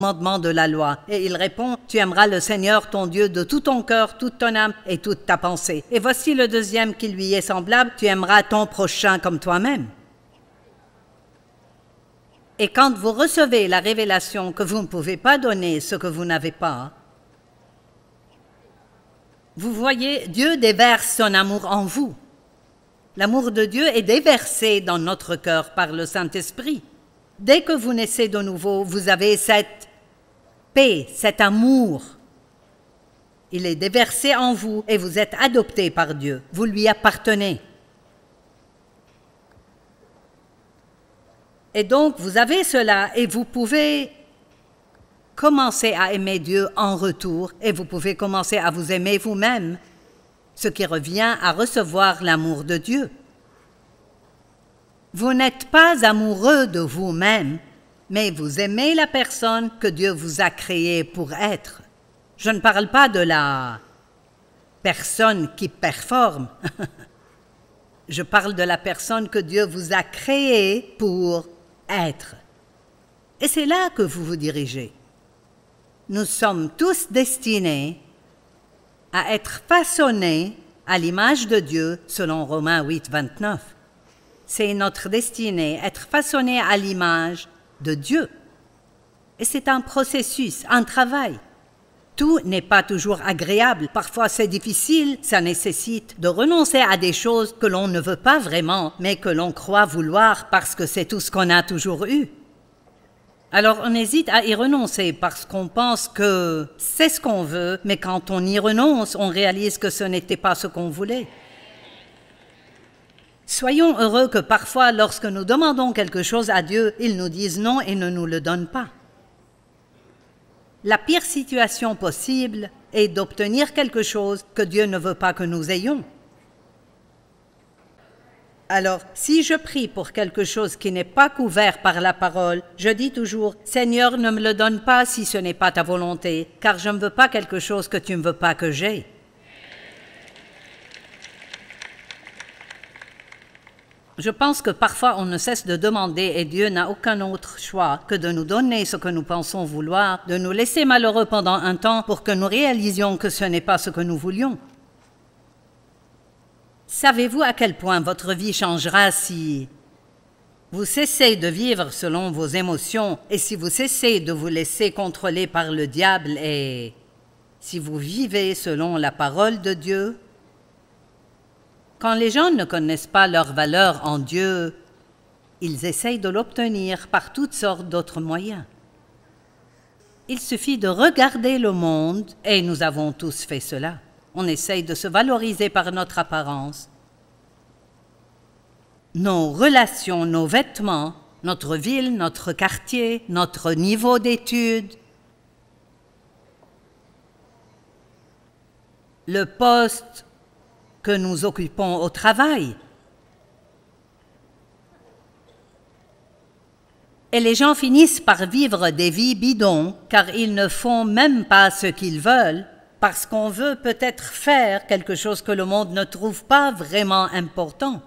commandements de la loi. Et il répond, tu aimeras le Seigneur ton Dieu de tout ton cœur, toute ton âme et toute ta pensée. Et voici le deuxième qui lui est semblable, tu aimeras ton prochain comme toi-même. Et quand vous recevez la révélation que vous ne pouvez pas donner ce que vous n'avez pas, vous voyez, Dieu déverse son amour en vous. L'amour de Dieu est déversé dans notre cœur par le Saint-Esprit. Dès que vous naissez de nouveau, vous avez cette paix, cet amour. Il est déversé en vous et vous êtes adopté par Dieu. Vous lui appartenez. Et donc, vous avez cela et vous pouvez commencer à aimer Dieu en retour et vous pouvez commencer à vous aimer vous-même, ce qui revient à recevoir l'amour de Dieu. Vous n'êtes pas amoureux de vous-même, mais vous aimez la personne que Dieu vous a créée pour être. Je ne parle pas de la personne qui performe. Je parle de la personne que Dieu vous a créée pour être. Et c'est là que vous vous dirigez. Nous sommes tous destinés à être façonnés à l'image de Dieu selon Romains 8, 29. C'est notre destinée, être façonnés à l'image de Dieu. Et c'est un processus, un travail. Tout n'est pas toujours agréable. Parfois c'est difficile, ça nécessite de renoncer à des choses que l'on ne veut pas vraiment, mais que l'on croit vouloir parce que c'est tout ce qu'on a toujours eu. Alors on hésite à y renoncer parce qu'on pense que c'est ce qu'on veut, mais quand on y renonce, on réalise que ce n'était pas ce qu'on voulait. Soyons heureux que parfois, lorsque nous demandons quelque chose à Dieu, il nous dise non et ne nous le donne pas. La pire situation possible est d'obtenir quelque chose que Dieu ne veut pas que nous ayons. Alors, si je prie pour quelque chose qui n'est pas couvert par la parole, je dis toujours, « Seigneur, ne me le donne pas si ce n'est pas ta volonté, car je ne veux pas quelque chose que tu ne veux pas que j'aie. » Je pense que parfois on ne cesse de demander et Dieu n'a aucun autre choix que de nous donner ce que nous pensons vouloir, de nous laisser malheureux pendant un temps pour que nous réalisions que ce n'est pas ce que nous voulions. Savez-vous à quel point votre vie changera si vous cessez de vivre selon vos émotions et si vous cessez de vous laisser contrôler par le diable et si vous vivez selon la parole de Dieu? Quand les gens ne connaissent pas leur valeur en Dieu, ils essayent de l'obtenir par toutes sortes d'autres moyens. Il suffit de regarder le monde, et nous avons tous fait cela. On essaye de se valoriser par notre apparence. Nos relations, nos vêtements, notre ville, notre quartier, notre niveau d'études, le poste que nous occupons au travail. Et les gens finissent par vivre des vies bidons car ils ne font même pas ce qu'ils veulent parce qu'on veut peut-être faire quelque chose que le monde ne trouve pas vraiment important.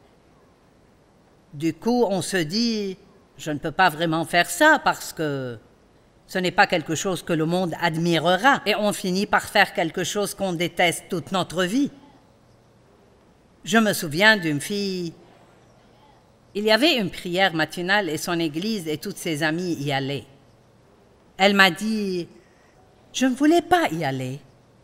Du coup, on se dit, je ne peux pas vraiment faire ça parce que ce n'est pas quelque chose que le monde admirera et on finit par faire quelque chose qu'on déteste toute notre vie. Je me souviens d'une fille, il y avait une prière matinale et son église et toutes ses amies y allaient. Elle m'a dit, je ne voulais pas y aller.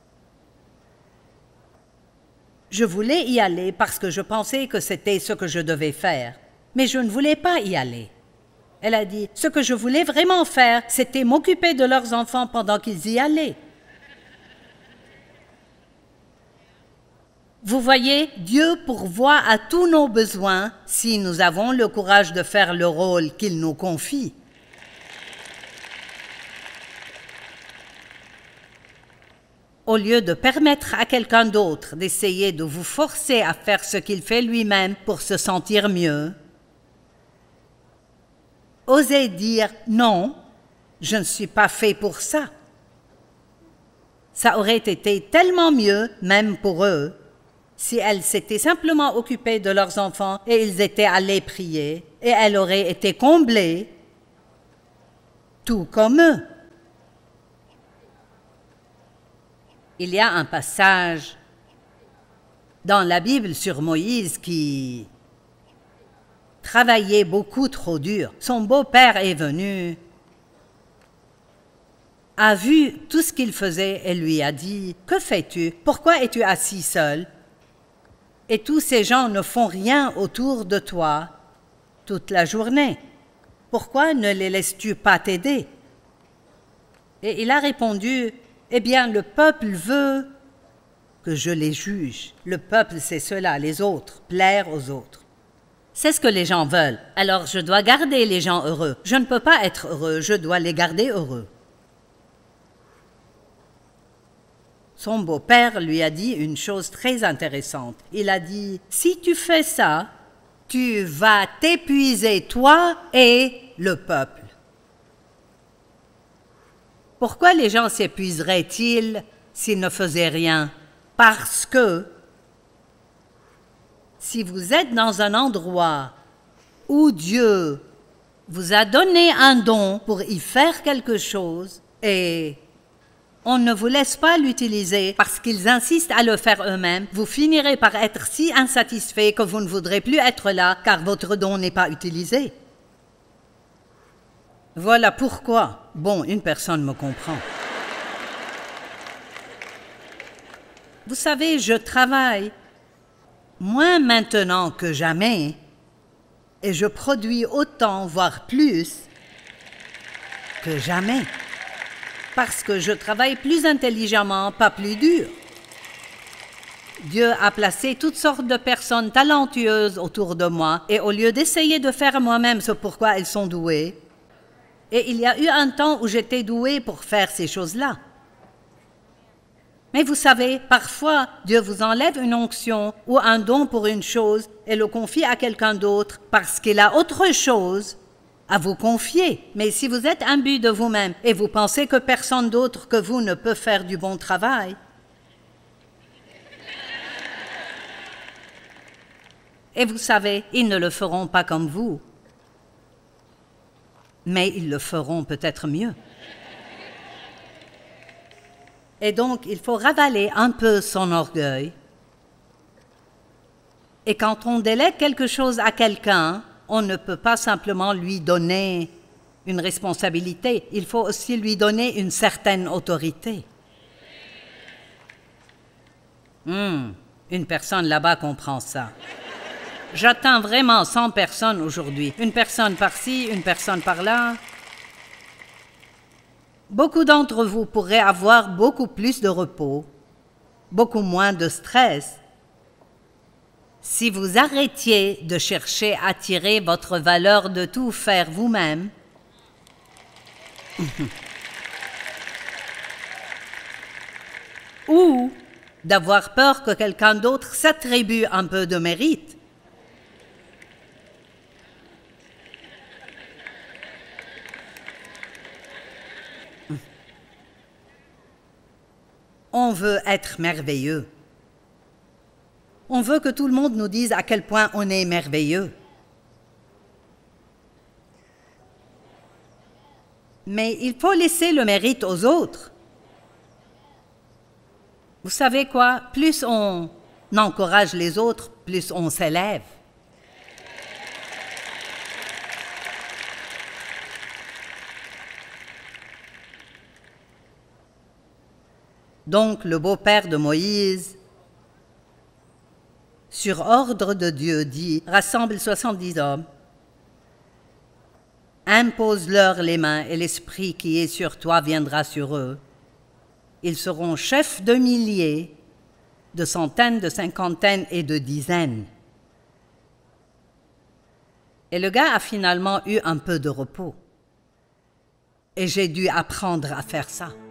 Je voulais y aller parce que je pensais que c'était ce que je devais faire, mais je ne voulais pas y aller. Elle a dit, ce que je voulais vraiment faire, c'était m'occuper de leurs enfants pendant qu'ils y allaient. Vous voyez, Dieu pourvoit à tous nos besoins si nous avons le courage de faire le rôle qu'il nous confie. Au lieu de permettre à quelqu'un d'autre d'essayer de vous forcer à faire ce qu'il fait lui-même pour se sentir mieux, osez dire « non, je ne suis pas fait pour ça ». Ça aurait été tellement mieux, même pour eux, si elles s'étaient simplement occupées de leurs enfants et ils étaient allés prier, et elles auraient été comblées, tout comme eux. Il y a un passage dans la Bible sur Moïse qui travaillait beaucoup trop dur. Son beau-père est venu, a vu tout ce qu'il faisait et lui a dit « Que fais-tu? Pourquoi es-tu assis seul? Et tous ces gens ne font rien autour de toi toute la journée. Pourquoi ne les laisses-tu pas t'aider? » Et il a répondu « Eh bien, le peuple veut que je les juge. Le peuple, c'est cela, les autres, plaire aux autres. C'est ce que les gens veulent. Alors je dois garder les gens heureux. Je ne peux pas être heureux, je dois les garder heureux. » Son beau-père lui a dit une chose très intéressante. Il a dit « Si tu fais ça, tu vas t'épuiser toi et le peuple. » Pourquoi les gens s'épuiseraient-ils s'ils ne faisaient rien? Parce que si vous êtes dans un endroit où Dieu vous a donné un don pour y faire quelque chose et on ne vous laisse pas l'utiliser parce qu'ils insistent à le faire eux-mêmes, vous finirez par être si insatisfait que vous ne voudrez plus être là car votre don n'est pas utilisé. Voilà pourquoi. Bon, une personne me comprend. Vous savez, je travaille moins maintenant que jamais et je produis autant, voire plus, que jamais. Parce que je travaille plus intelligemment, pas plus dur. Dieu a placé toutes sortes de personnes talentueuses autour de moi et au lieu d'essayer de faire moi-même ce pourquoi elles sont douées, et il y a eu un temps où j'étais douée pour faire ces choses-là. Mais vous savez, parfois, Dieu vous enlève une onction ou un don pour une chose et le confie à quelqu'un d'autre parce qu'il a autre chose à vous confier. Mais si vous êtes imbu de vous-même et vous pensez que personne d'autre que vous ne peut faire du bon travail, et vous savez, ils ne le feront pas comme vous, mais ils le feront peut-être mieux. Et donc, il faut ravaler un peu son orgueil. Et quand on délègue quelque chose à quelqu'un, on ne peut pas simplement lui donner une responsabilité, il faut aussi lui donner une certaine autorité. Une personne là-bas comprend ça. J'attends vraiment 100 personnes aujourd'hui. Une personne par-ci, une personne par-là. Beaucoup d'entre vous pourraient avoir beaucoup plus de repos, beaucoup moins de stress, si vous arrêtiez de chercher à tirer votre valeur de tout faire vous-même. Ou d'avoir peur que quelqu'un d'autre s'attribue un peu de mérite. On veut être merveilleux. On veut que tout le monde nous dise à quel point on est merveilleux. Mais il faut laisser le mérite aux autres. Vous savez quoi? Plus on encourage les autres, plus on s'élève. Donc, le beau-père de Moïse, sur ordre de Dieu, dit « Rassemble 70 hommes, impose-leur les mains et l'esprit qui est sur toi viendra sur eux. Ils seront chefs de milliers, de centaines, de cinquantaines et de dizaines. » Et le gars a finalement eu un peu de repos. Et j'ai dû apprendre à faire ça.